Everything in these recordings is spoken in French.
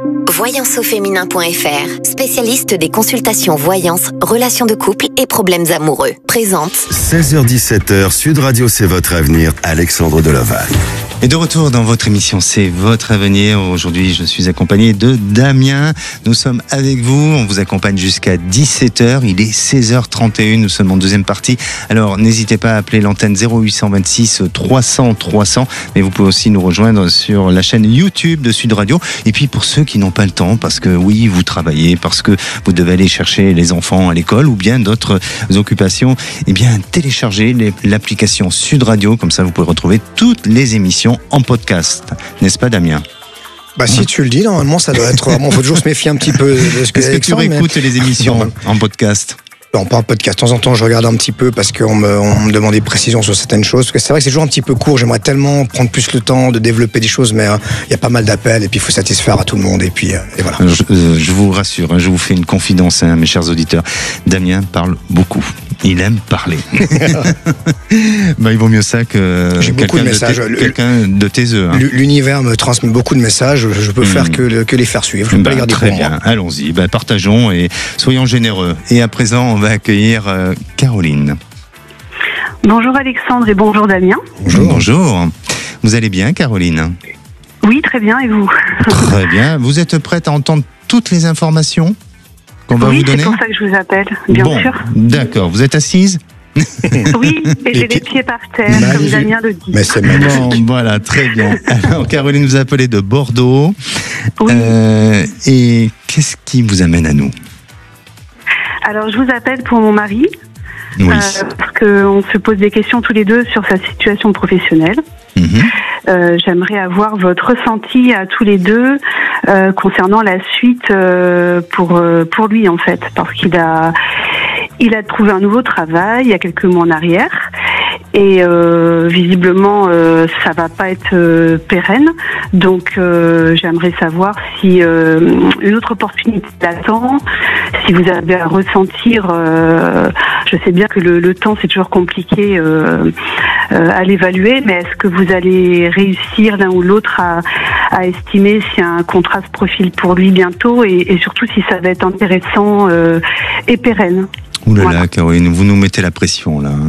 Voyanceauféminin.fr, spécialiste des consultations voyance, relations de couple et problèmes amoureux. Présente 16h-17h, Sud Radio, c'est votre avenir, Alexandre Delaval. Et de retour dans votre émission, c'est votre avenir. Aujourd'hui, je suis accompagné de Damien. Nous sommes avec vous. On vous accompagne jusqu'à 17h. Il est 16h31. Nous sommes en deuxième partie. Alors, n'hésitez pas à appeler l'antenne 0826 300 300. Mais vous pouvez aussi nous rejoindre sur la chaîne YouTube de Sud Radio. Et puis, pour ceux qui n'ont pas le temps, parce que oui, vous travaillez, parce que vous devez aller chercher les enfants à l'école ou bien d'autres occupations, eh bien, téléchargez l'application Sud Radio. Comme ça, vous pouvez retrouver toutes les émissions en podcast, n'est-ce pas Damien? Bah si tu le dis, normalement ça doit être vraiment, faut toujours se méfier un petit peu de ce que Est-ce que tu réécoutes les émissions en podcast? Non, pas en podcast. De temps en temps, je regarde un petit peu parce qu'on me demande des précisions sur certaines choses. Parce que c'est vrai que c'est toujours un petit peu court. J'aimerais tellement prendre plus le temps de développer des choses, mais il y a pas mal d'appels et puis il faut satisfaire à tout le monde. Et puis et voilà. Je vous rassure, je vous fais une confidence, mes chers auditeurs. Damien parle beaucoup. Il aime parler. Bah, il vaut mieux ça que j'ai beaucoup de messages. Quelqu'un de tes œufs. Hein. L'univers me transmet beaucoup de messages. Je peux faire que les faire suivre. Je peux pas les garder très pour bien. moi. Allons-y. Bah, partageons et soyons généreux. Et à présent, on va accueillir Caroline. Bonjour Alexandre et bonjour Damien. Bonjour. Vous allez bien, Caroline? Oui, très bien. Et vous? Très bien. Vous êtes prête à entendre toutes les informations qu'on va vous donner? Oui, c'est pour ça que je vous appelle, bien sûr. D'accord. Vous êtes assise? Oui, et j'ai les pieds par terre, comme Damien le dit. Mais c'est magnifique. Bon, voilà, très bien. Alors, Caroline vous a appelé de Bordeaux. Oui. Et qu'est-ce qui vous amène à nous? Alors, je vous appelle pour mon mari, Oui. parce qu'on se pose des questions tous les deux sur sa situation professionnelle. J'aimerais avoir votre ressenti à tous les deux concernant la suite pour lui, en fait, parce qu'il a trouvé un nouveau travail il y a quelques mois en arrière. Et visiblement, ça va pas être pérenne. Donc, j'aimerais savoir si une autre opportunité l'attend, si vous avez à ressentir. Je sais bien que le temps c'est toujours compliqué à l'évaluer, mais est-ce que vous allez réussir l'un ou l'autre à estimer si un contrat se profile pour lui bientôt et surtout si ça va être intéressant et pérenne? Ouh là là, Caroline, vous nous mettez la pression là.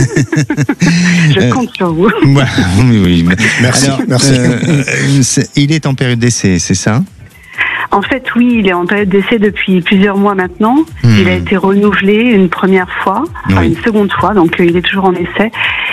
Je compte sur vous. Oui. Merci. Alors, merci. Il est en période d'essai, c'est ça? En fait, oui, il est en période d'essai depuis plusieurs mois maintenant. Il a été renouvelé une première fois, une seconde fois, donc il est toujours en essai.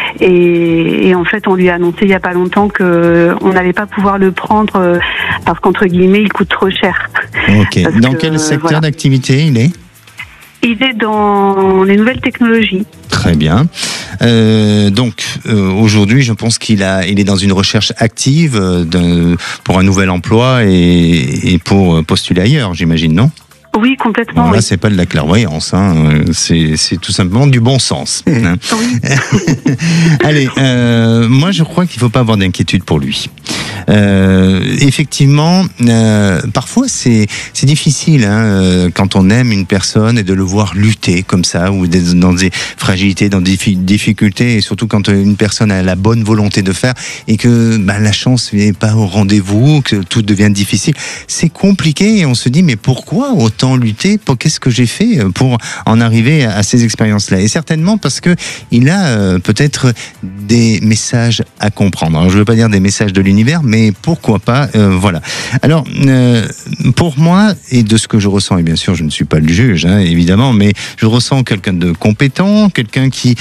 Et en fait, on lui a annoncé il n'y a pas longtemps qu'on n'allait pas pouvoir le prendre parce qu'entre guillemets, il coûte trop cher. Ok. Dans quel secteur d'activité il est? Il est dans les nouvelles technologies. Très bien. Donc aujourd'hui, je pense qu'il est dans une recherche active pour un nouvel emploi et pour postuler ailleurs, j'imagine, non? Oui, complètement. Bon, là, oui. c'est pas de la clairvoyance, hein. C'est tout simplement du bon sens. Hein. Oui. Allez, moi, je crois qu'il faut pas avoir d'inquiétude pour lui. Effectivement, parfois c'est difficile quand on aime une personne et de le voir lutter comme ça ou dans des fragilités, dans des difficultés, et surtout quand une personne a la bonne volonté de faire et que la chance n'est pas au rendez-vous, que tout devient difficile, c'est compliqué et on se dit mais pourquoi autant lutter? Qu'est-ce que j'ai fait pour en arriver à ces expériences-là? Et certainement parce que il a peut-être des messages à comprendre. Alors, je ne veux pas dire des messages de l'univers, mais pourquoi pas, voilà. Alors, pour moi, et de ce que je ressens, et bien sûr, je ne suis pas le juge, évidemment, mais je ressens quelqu'un de compétent, quelqu'un qui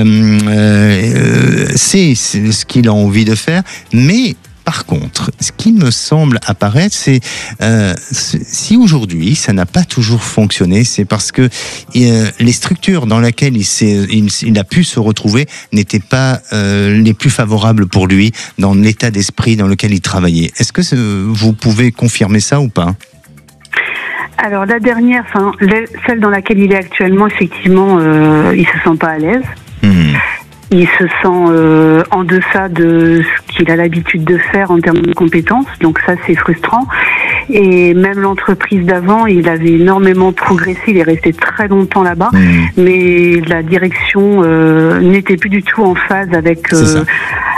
sait ce qu'il a envie de faire, mais par contre, ce qui me semble apparaître, c'est si aujourd'hui ça n'a pas toujours fonctionné, c'est parce que les structures dans lesquelles il a pu se retrouver n'étaient pas les plus favorables pour lui dans l'état d'esprit dans lequel il travaillait. Est-ce que vous pouvez confirmer ça ou pas? Alors la dernière, celle dans laquelle il est actuellement, effectivement, il se sent pas à l'aise. Il se sent en deçà de ce qu'il a l'habitude de faire en termes de compétences, donc ça c'est frustrant. Et même l'entreprise d'avant, il avait énormément progressé, il est resté très longtemps là-bas, mais la direction n'était plus du tout en phase avec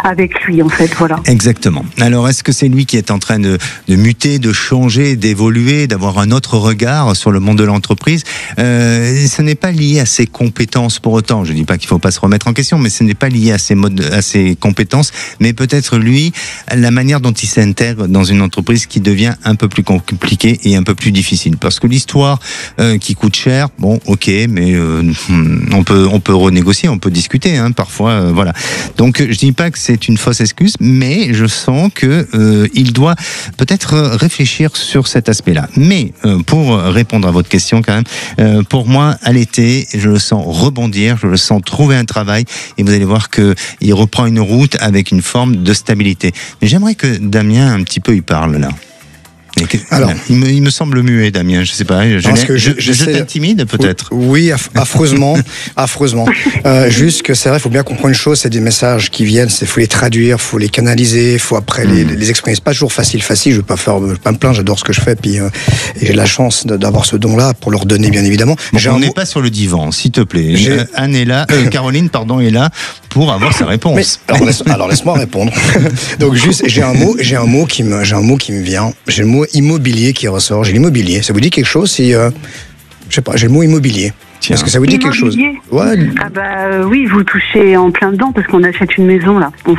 avec lui, en fait, voilà. Exactement. Alors, est-ce que c'est lui qui est en train de muter, de changer, d'évoluer, d'avoir un autre regard sur le monde de l'entreprise? Ce n'est pas lié à ses compétences pour autant. Je ne dis pas qu'il ne faut pas se remettre en question, mais ce n'est pas lié à ses compétences, mais peut-être lui, la manière dont il s'intègre dans une entreprise qui devient un peu plus compliquée et un peu plus difficile. Parce que l'histoire qui coûte cher, bon, ok, mais on peut renégocier, on peut discuter, hein, parfois, voilà. Donc, je dis pas que c'est une fausse excuse, mais je sens que il doit peut-être réfléchir sur cet aspect-là. Mais pour répondre à votre question, quand même, pour moi, à l'été, je le sens rebondir, je le sens trouver un travail, et vous allez voir que il reprend une route avec une forme de stabilité. Mais j'aimerais que Damien un petit peu y parle là. Alors, il me semble muet, Damien. Je sais pas. Je t'intimide peut-être. Oui, affreusement, affreusement. Juste que c'est vrai, il faut bien comprendre une chose, c'est des messages qui viennent, il faut les traduire, faut les canaliser, faut après les exprimer. C'est pas toujours facile. Je vais pas me plaindre, j'adore ce que je fais, puis et j'ai la chance d'avoir ce don-là pour leur donner, bien évidemment. Bon, on n'est pas sur le divan, s'il te plaît. Anne est là, Caroline, pardon, est là pour avoir sa réponse. Mais, alors laisse-moi répondre. Donc juste, j'ai un mot qui me vient. J'ai le mot immobilier qui ressort. J'ai l'immobilier. Ça vous dit quelque chose si je sais pas, j'ai le mot immobilier. Tiens. Est-ce que ça vous dit quelque chose? Ouais. Ah bah oui, vous touchez en plein dedans parce qu'on achète une maison là. On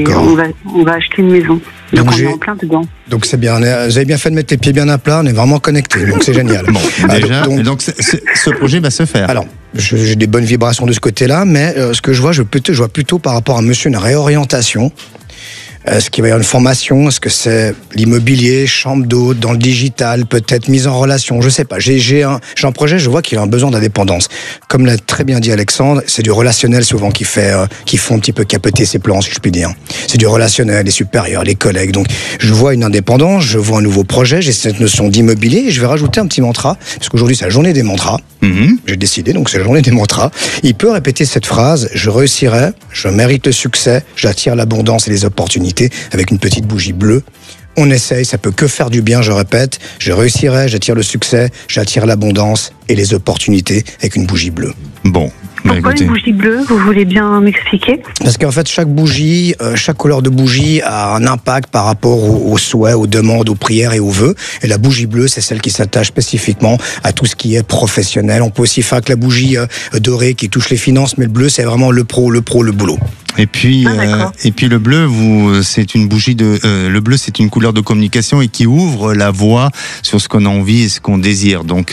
va acheter une maison. Donc on est en plein dedans. Donc c'est bien. Vous avez bien fait de mettre les pieds bien à plat. On est vraiment connectés. Donc c'est génial. Bon, déjà. Donc ce projet va se faire. Alors, j'ai des bonnes vibrations de ce côté-là, mais ce que je vois plutôt par rapport à monsieur une réorientation. Est-ce qu'il va y avoir une formation? Est-ce que c'est l'immobilier, chambre d'hôte, dans le digital, peut-être mise en relation? Je sais pas. J'ai un projet, je vois qu'il a un besoin d'indépendance. Comme l'a très bien dit Alexandre, c'est du relationnel souvent qui font un petit peu capoter ses plans, si je puis dire. C'est du relationnel, les supérieurs, les collègues. Donc, je vois une indépendance, je vois un nouveau projet, j'ai cette notion d'immobilier et je vais rajouter un petit mantra, parce qu'aujourd'hui, c'est la journée des mantras. J'ai décidé, donc c'est la journée des mantras. Il peut répéter cette phrase: je réussirai, je mérite le succès, j'attire l'abondance et les opportunités, avec une petite bougie bleue. On essaye, ça peut que faire du bien, je répète. Je réussirai, j'attire le succès, j'attire l'abondance et les opportunités avec une bougie bleue. Bon. Pourquoi une bougie bleue? Vous voulez bien m'expliquer? Parce qu'en fait, chaque bougie, chaque couleur de bougie a un impact par rapport aux souhaits, aux demandes, aux prières et aux vœux. Et la bougie bleue, c'est celle qui s'attache spécifiquement à tout ce qui est professionnel. On peut aussi faire avec la bougie dorée qui touche les finances, mais le bleu, c'est vraiment le boulot. Et puis le bleu, c'est une bougie le bleu, c'est une couleur de communication et qui ouvre la voie sur ce qu'on a envie et ce qu'on désire. Donc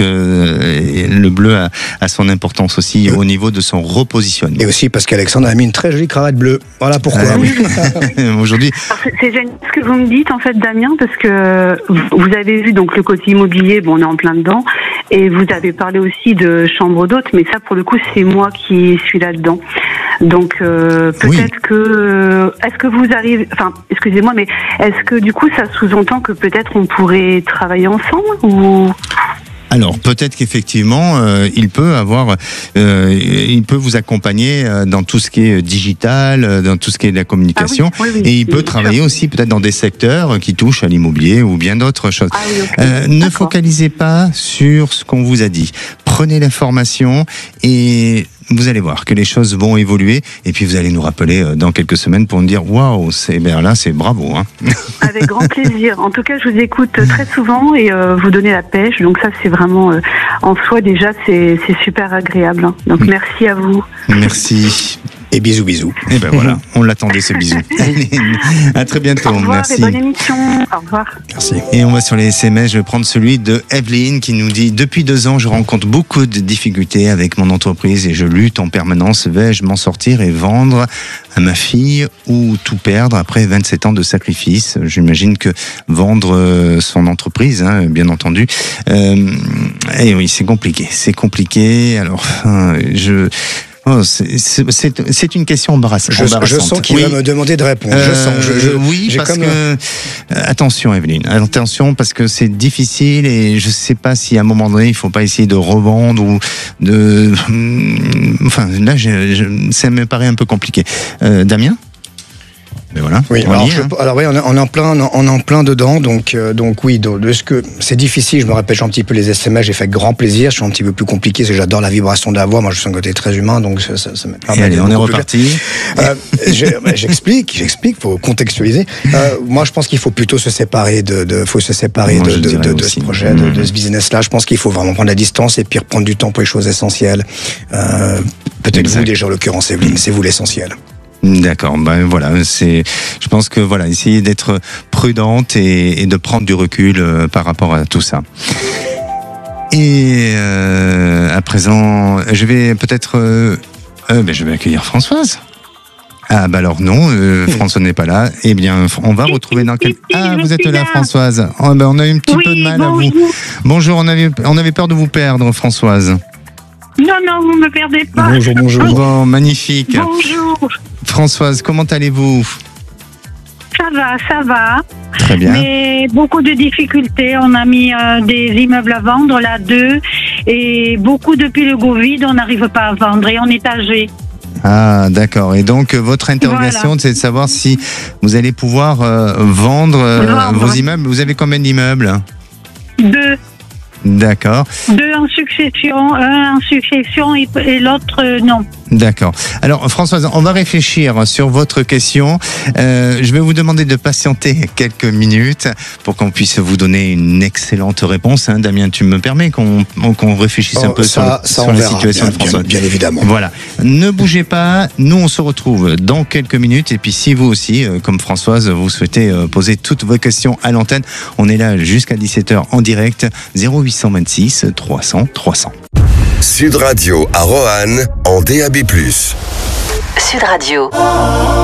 le bleu a son importance aussi au niveau de son repositionnement. Et aussi parce qu'Alexandre a mis une très jolie cravate bleue. Voilà pourquoi. Aujourd'hui. C'est génial ce que vous me dites en fait, Damien, parce que vous avez vu donc le côté immobilier, bon, on est en plein dedans, et vous avez parlé aussi de chambre d'hôte, mais ça pour le coup c'est moi qui suis là-dedans. Donc peut-être que est-ce que vous arrivez, enfin excusez-moi, mais est-ce que du coup ça sous-entend que peut-être on pourrait travailler ensemble ou? Alors peut-être qu'effectivement il peut vous accompagner dans tout ce qui est digital, dans tout ce qui est de la communication, oui, et il peut travailler aussi peut-être dans des secteurs qui touchent à l'immobilier ou bien d'autres choses. Ne focalisez pas sur ce qu'on vous a dit. Prenez l'information et vous allez voir que les choses vont évoluer et puis vous allez nous rappeler dans quelques semaines pour nous dire waouh, c'est bravo. Hein. Avec grand plaisir. En tout cas, je vous écoute très souvent et vous donnez la pêche. Donc ça, c'est vraiment en soi déjà, c'est super agréable. Hein. Donc merci à vous. Merci. Et bisous. Et ben voilà, on l'attendait ce bisou. À très bientôt. Au revoir, merci. Et bonne émission. Au revoir. Merci. Et on va sur les SMS. Je vais prendre celui de Evelyne qui nous dit: depuis 2 ans, je rencontre beaucoup de difficultés avec mon entreprise et je lutte en permanence. Vais-je m'en sortir et vendre à ma fille ou tout perdre après 27 ans de sacrifice? J'imagine que vendre son entreprise, hein, bien entendu. Et oui, c'est compliqué. C'est compliqué. Alors, c'est une question embarrassante. Je sens qu'il va me demander de répondre. Oui, parce que attention, Evelyne, attention parce que c'est difficile et je sais pas si à un moment donné il faut pas essayer de revendre ou de. Enfin, là, ça me paraît un peu compliqué. Damien ? Mais voilà. Oui, on est en plein dedans, donc oui, de ce que c'est difficile. Je me répète un petit peu les SMS, j'ai fait avec grand plaisir. Je suis un petit peu plus compliqué, parce que j'adore la vibration de la voix. Moi, je suis un côté très humain, donc ça me permet. Allez, on est reparti. J'explique, faut contextualiser. Moi, je pense qu'il faut plutôt se séparer de ce projet, de ce business-là. Je pense qu'il faut vraiment prendre la distance et puis reprendre du temps pour les choses essentielles. Peut-être vous déjà, en l'occurrence, Evelyne, c'est vous l'essentiel. D'accord, ben voilà, je pense que voilà, essayez d'être prudente et de prendre du recul par rapport à tout ça. Et à présent, je vais peut-être, je vais accueillir Françoise. Ah bah alors non, François n'est pas là. Eh bien, on va retrouver dans quel... Ah, vous êtes là, Françoise. Oh, ben, on a eu un petit peu de mal bonjour. À vous. Bonjour, on avait peur de vous perdre, Françoise. Non, vous ne me perdez pas. Bonjour. Bon, magnifique. Bonjour. Françoise, comment allez-vous ? Ça va. Très bien. Mais beaucoup de difficultés. On a mis des immeubles à vendre, là, 2. Et beaucoup depuis le Covid, on n'arrive pas à vendre et on est âgé. Ah, d'accord. Et donc, votre interrogation, c'est de savoir si vous allez pouvoir vendre vos immeubles. Vous avez combien d'immeubles ? 2. D'accord. 2 en succession, un en succession et l'autre non. D'accord. Alors Françoise, on va réfléchir sur votre question. Je vais vous demander de patienter quelques minutes pour qu'on puisse vous donner une excellente réponse. Hein, Damien, tu me permets qu'on réfléchisse un peu sur la situation de Françoise. Bien évidemment. Voilà. Ne bougez pas. Nous, on se retrouve dans quelques minutes. Et puis si vous aussi, comme Françoise, vous souhaitez poser toutes vos questions à l'antenne, on est là jusqu'à 17h en direct. 0826 300 300. Sud Radio à Roanne en DAB+. Sud Radio.